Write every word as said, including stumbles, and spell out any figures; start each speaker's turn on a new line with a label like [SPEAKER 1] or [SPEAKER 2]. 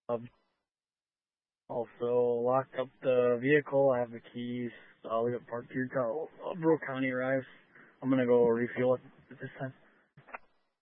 [SPEAKER 1] Um, also locked up the vehicle. I have the keys. Uh, we got parked here till uh, Brooke County arrives. I'm gonna go refuel it at this time.